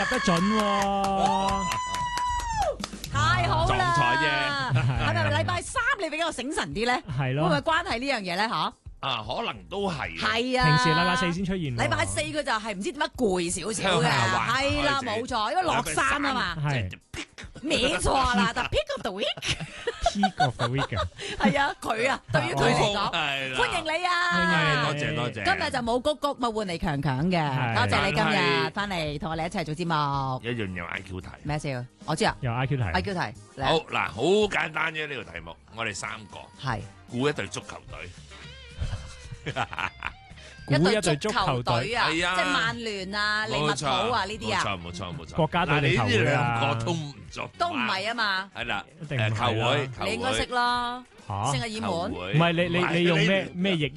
得準喎。 太好啦！ 撞彩啫， 係咪禮拜三你比較醒神啲咧？ 係咯會唔會關係呢樣嘢咧？吓， 啊，可能都係。 係啊。 平時禮拜四先出現喎。 禮拜四佢就係唔知點解攰少少嘅， 向下滑係啦， 開始冇錯，因為落山啊嘛， 係冇錯啦，但 pick up the week peak of the week 啊。 係啊，佢啊，對於佢嚟講， 係啦歡迎你啊！ 係多謝多謝。 今日就冇谷谷，咪換嚟強強嘅， 係多謝你今日但係翻嚟同我哋一齊做節目。 一樣有 IQ 題。 咩事？我知啊有 IQ 題。 ，IQ 題，嚟好嗱，好簡單啫呢個題目，我哋三個係估一隊足球隊。 估一隊隊足球隊啊，即係啊係曼聯啊、利物浦啊呢啲啊， 冇錯。 國家隊嗱，你定球會啊呢兩個都唔做， 都唔係啊嘛， 係啦， 一定唔係啦球會， 你應該識啦， 嚇聖日耳門。 球會唔係你用咩譯？